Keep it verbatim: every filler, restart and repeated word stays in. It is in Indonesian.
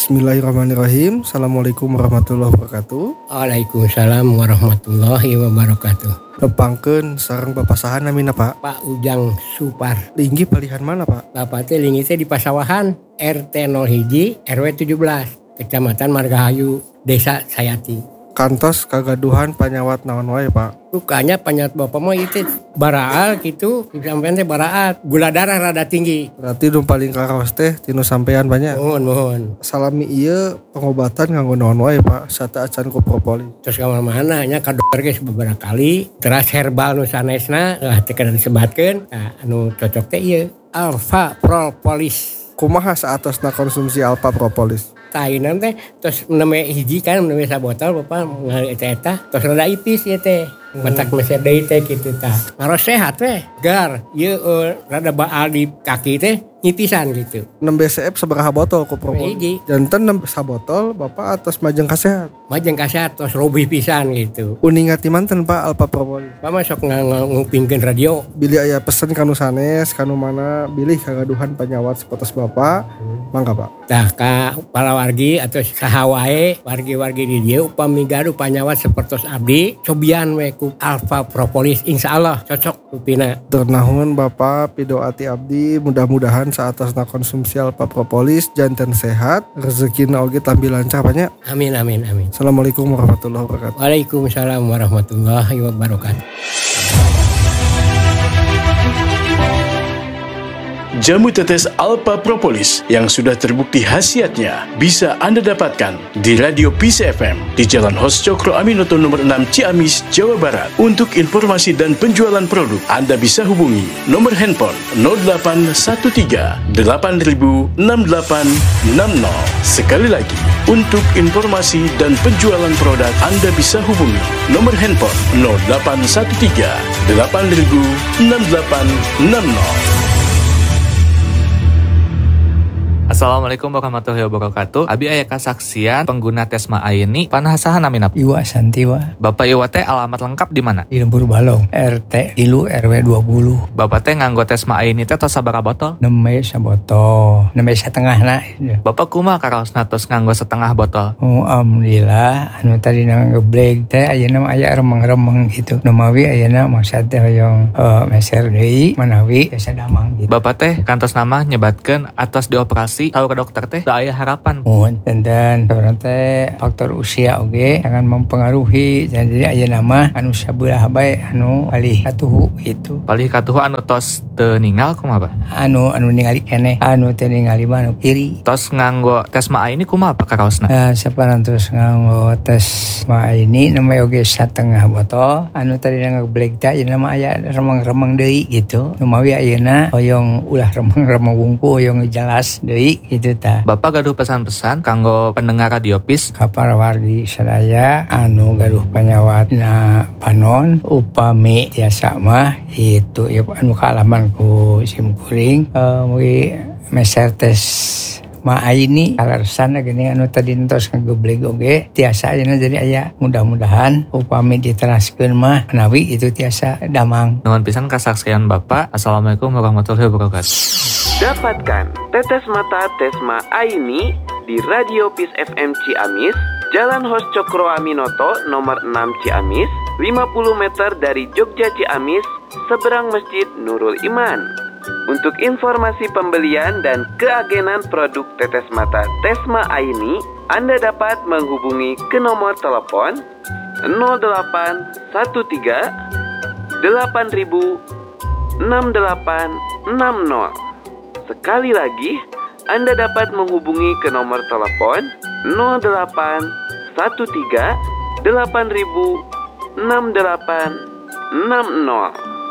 Bismillahirrahmanirrahim. Assalamualaikum warahmatullahi wabarakatuh. Waalaikumsalam warahmatullahi wabarakatuh. Nepangkeun sareng papasahan namina Pak. Pak Ujang Supar. Linggi palihan mana Pak? Bapak teh linggi teh di Pasawahan, R T nol satu, R W tujuh belas, Kecamatan Margahayu, Desa Sayati. Kantos kagaduhan panyawat naon wae Pak? Rukanya panyawat bapak mah itu baraal gitu, sampean teh baraat, gula darah rada tinggi. Berarti nu paling karaos teh tinu sampean banyak. Mohon mohon. Salami ieu pengobatan nganggo naon wae Pak? Sata acan ku propolis. Terus ka mana nya ka dokter geus beberapa kali, teras herbal nu sanesna, lah teh kada disebatkeun. Nah, anu cocok teh ieu Alpha Propolis. Kumaha saatosna konsumsi Alpha Propolis? Tainan teh terus neme hiji kan neme sabotol bapak ngali eta terus rada ipis ya teh matak meser deui teh kitu tah ngaros sehat teh gar ieu uh, rada baal di kaki teh nyipisan gitu. enam B C F sabaraha botol ku propolis? Hiji. Janten enam sabotol bapak atas majeng kasehat. Majeng kasehat terus robih pisan gitu. Uningat ti manten Pak Alpha Propolis? Pak masuk ngupingkeun radio. Bilih aya pesen kanu sanes kanu mana bilih kagaduhan panyawat sapotos bapak. Hmm. Mangga Pak. Tah ka para wargi atau saha wae wargi-wargi di dieu upami gaduh panyawat sapertos abdi cobian we ku Alpha Propolis insyaallah cocok upina. Ternahun Bapak pidoati abdi mudah-mudahan saatosna konsumsi Alpha Propolis janten sehat rezekina oge tampi lancar banyak. Amin amin amin. Assalamualaikum warahmatullahi wabarakatuh. Waalaikumsalam warahmatullahi wabarakatuh. Jamu tetes Alpha Propolis yang sudah terbukti khasiatnya bisa Anda dapatkan di Radio Peace F M di Jalan Hos Cokro Aminoto nomor enam Ciamis, Jawa Barat. Untuk informasi dan penjualan produk, Anda bisa hubungi nomor handphone nol delapan satu tiga delapan nol enam delapan enam nol. Sekali lagi, untuk informasi dan penjualan produk, Anda bisa hubungi nomor handphone nol delapan satu tiga delapan nol enam delapan enam nol. Assalamualaikum warahmatullahi wabarakatuh. Abi aya kasaksian pengguna Tesma Aini panasahan namina Iwa Santiwa. Bapak Iwa teh alamat lengkap di mana? Di Lembur Balong, R T tilu R W dua puluh. Bapak teh nganggo Tesma Aini teh tos sabaraha botol? Neme sabotol, neme setengahna. Bapak kumaha karaosna tos nganggo setengah botol? Oh, alhamdulillah anu tadi nganggo black teh ayeuna mah aya remeng-remeng gitu. Nu mawi ayeuna maksud teh hoyong uh, meser deui manawi biasa damang gitu. Bapak teh kantos nama nyebatkeun atos dioperasi tahu ke dokter teh da aya harapan. Oh, dan sebenarnya faktor usia oge jangan mempengaruhi. Jadi aya nama anu sabelah bae anu palih katuhu itu. Palih katuhu anu tos teu ningal kumaha, Pak? Anu anu ningali keneh, anu teu ningali mah anu kiri. Tos nganggo Tesma ini kumaha Pak karaosna? Nah, saparantos nganggo Tesma ini namanya oge satengah botol. Anu tadi nganggo black teh aya nama aya remeng-remeng deui gitu. Nu mawi ayeuna hoyong ulah remeng-remeng wungku hoyong jelas deui gitu ta. Bapak gaduh pesan-pesan kanggo pendengar Radio Peace ka para wargi sadaya anu gaduh panyawatna panon upami tiasa mah itu ya anu kaalaman ku simkuring uh, mugi meser tes ma ini alasan gini anu tadi entos ngagebleg oge tiasa ayeuna jadi aya mudah-mudahan upami diteraskeun mah menawi itu tiasa damang. Nuhun pisan kasaksian Bapak. Assalamualaikum warahmatullahi wabarakatuh. Dapatkan tetes mata Tesma Aini di Radio Peace F M Ciamis, Jalan Hos Cokro Aminoto nomor enam Ciamis, lima puluh meter dari Jogja Ciamis, seberang Masjid Nurul Iman. Untuk informasi pembelian dan keagenan produk tetes mata Tesma Aini, Anda dapat menghubungi ke nomor telepon nol delapan satu tiga delapan nol enam delapan enam nol. Sekali lagi, Anda dapat menghubungi ke nomor telepon nol delapan satu tiga delapan nol enam delapan enam nol.